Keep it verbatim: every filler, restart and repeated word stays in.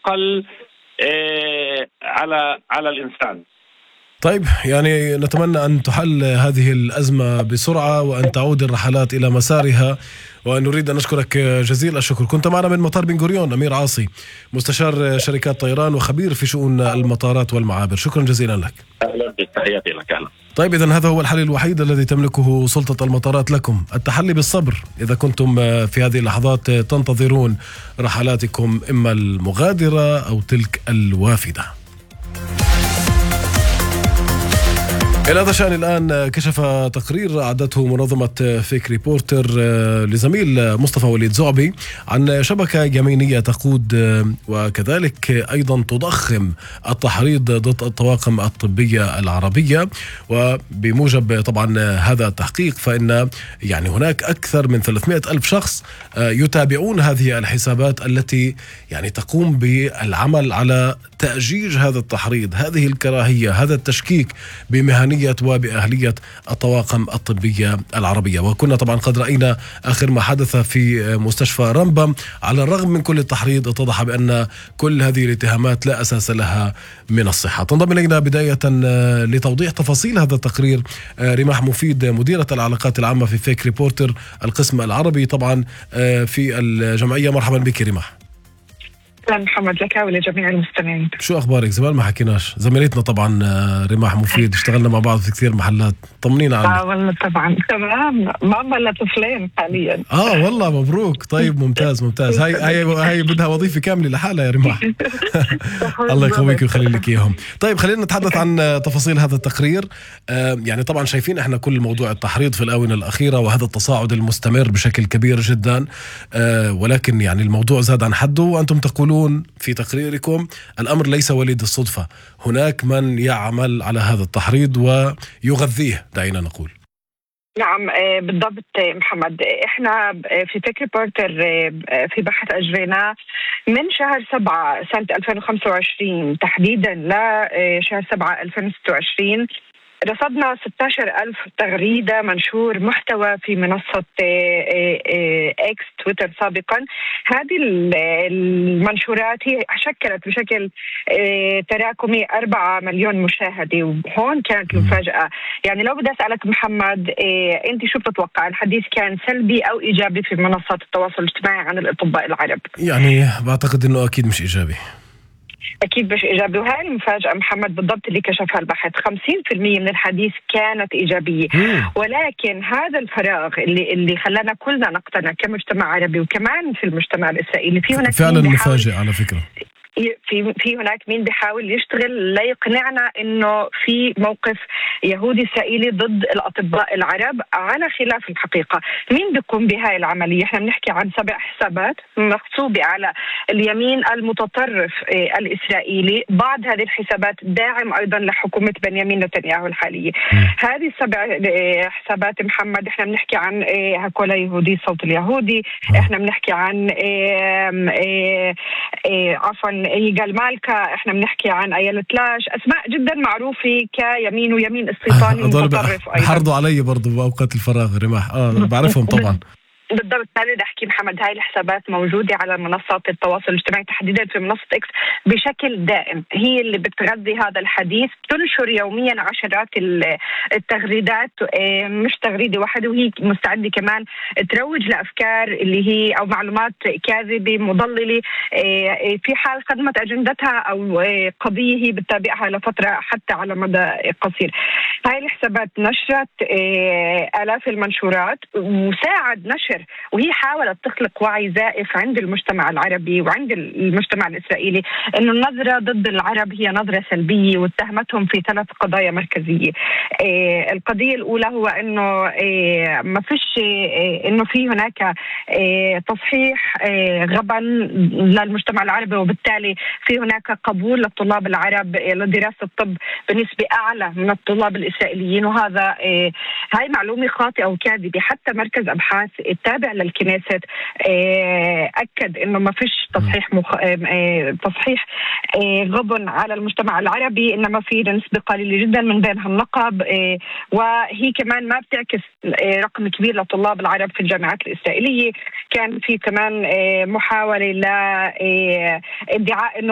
أقل على على الإنسان. طيب يعني نتمنى أن تحل هذه الأزمة بسرعة وأن تعود الرحلات إلى مسارها، ونريد أن نشكرك جزيل الشكر. كنت معنا من مطار بن غوريون أمير عاصي، مستشار شركات طيران وخبير في شؤون المطارات والمعابر. شكرا جزيلا لك. أهلا بك، تحياتي لك. أهلا. طيب إذن هذا هو الحل الوحيد الذي تملكه سلطة المطارات لكم، التحلي بالصبر إذا كنتم في هذه اللحظات تنتظرون رحلاتكم إما المغادرة أو تلك الوافدة. إلى هذا الشأن الآن كشف تقرير أعدته منظمة فيك ريبورتر لزميل مصطفى وليد زعبي عن شبكة يمينية تقود وكذلك أيضا تضخم التحريض ضد الطواقم الطبية العربية. وبموجب طبعا هذا التحقيق فإن يعني هناك أكثر من ثلاثمائة ألف شخص يتابعون هذه الحسابات التي يعني تقوم بالعمل على تأجيج هذا التحريض، هذه الكراهية، هذا التشكيك بمهنية وبأهلية الطواقم الطبية العربية. وكنا طبعا قد رأينا آخر ما حدث في مستشفى رمبم، على الرغم من كل التحريض اتضح بأن كل هذه الاتهامات لا أساس لها من الصحة. تنضم إلينا بداية لتوضيح تفاصيل هذا التقرير رماح مفيد، مديرة العلاقات العامة في فيك ريبورتر القسم العربي طبعا في الجمعية. مرحبا بك رماح. أهلا محمد لك ولجميع المستمعين. شو أخبارك؟ زمان ما حكيناش. زميلتنا طبعا رماح مفيد، اشتغلنا مع بعض في كثير محلات. طمنينا عنك. اه والله طبعا تمام، ماما لطفلين حاليا. اه والله مبروك. طيب ممتاز ممتاز. هاي هاي هاي بدها وظيفة كاملة لحالها يا رماح. الله يقويك ويخلي لك اياهم. طيب خلينا نتحدث عن تفاصيل هذا التقرير. آه يعني طبعا شايفين احنا كل موضوع التحريض في الآونة الأخيرة وهذا التصاعد المستمر بشكل كبير جدا، آه ولكن يعني الموضوع زاد عن حده، وأنتم تقولون في تقريركم الأمر ليس وليد الصدفة، هناك من يعمل على هذا التحريض ويغذيه، دعينا نقول. نعم بالضبط محمد. احنا في فيك ريبورتر في بحث اجريناه من شهر سبعة سنة ألفين وخمسة وعشرين تحديدا لشهر سبعة ألفين وستة وعشرين، رصدنا ستة عشر ألف تغريدة منشور محتوى في منصة إكس تويتر سابقا. هذه المنشورات هي شكلت بشكل تراكمي أربعة مليون مشاهدة، وهون كانت المفاجأة. يعني لو بدي أسألك محمد، أنت شو بتتوقع، الحديث كان سلبي أو إيجابي في منصات التواصل الاجتماعي عن الأطباء العرب؟ يعني بعتقد أنه أكيد مش إيجابي. أكيد مش إيجابي، وهي المفاجأة محمد بالضبط اللي كشفها البحث. خمسين بالمئة من الحديث كانت إيجابية، ولكن هذا الفراغ اللي اللي خلانا كلنا نقتنع كمجتمع عربي وكمان في المجتمع الإسرائيلي. في هناك فعلا مفاجئ على فكرة. في في هناك مين بيحاول يشتغل ليقنعنا انه في موقف يهودي اسرائيلي ضد الاطباء العرب، على خلاف الحقيقه. مين بيقوم بهاي العمليه؟ احنا بنحكي عن سبع حسابات مغصوبه على اليمين المتطرف الاسرائيلي، بعض هذه الحسابات داعم ايضا لحكومه بنيامين نتنياهو الحاليه. هذه السبع حسابات محمد احنا بنحكي عن هكولا يهودي صوت اليهودي، احنا بنحكي عن عفوا يقال مالكا، احنا بنحكي عن ايالة لاش، اسماء جدا معروفه كيمين ويمين استيطاني متطرف. ايضا حرضوا علي برضو باوقات الفراغ رماح، اه بعرفهم طبعا. بالضبط. هذا احكي محمد، هاي الحسابات موجوده على منصات التواصل الاجتماعي تحديدا في منصه اكس بشكل دائم، هي اللي بتغذي هذا الحديث، تنشر يوميا عشرات التغريدات، مش تغريده واحده، وهي مستعده كمان تروج لافكار اللي هي او معلومات كاذبه مضلله في حال خدمت اجندتها او قضيه هي بتتابعها لفتره حتى على مدى قصير. هاي الحسابات نشرت آلاف المنشورات وساعد نشر، وهي حاولت تخلق وعي زائف عند المجتمع العربي وعند المجتمع الإسرائيلي إنه النظرة ضد العرب هي نظرة سلبية، واتهمتهم في ثلاث قضايا مركزية. إيه القضية الأولى هو إنه إيه ما فيش إيه إنه في هناك إيه تصحيح إيه غبن للمجتمع العربي، وبالتالي في هناك قبول للطلاب العرب لدراسة الطب بنسبة أعلى من الطلاب الإسرائيليين، وهذا إيه هاي معلومة خاطئة وكاذبة. حتى مركز أبحاث التابع للكنيست أكد إنه ما فيش تصحيح مخ... تصحيح غبن على المجتمع العربي، إنما في نسبة قليلة جدا من بينها النقب، وهي كمان ما بتعكس رقم كبير لطلاب العرب في الجامعات الإسرائيلية. كان في كمان محاولة لادعاء إنه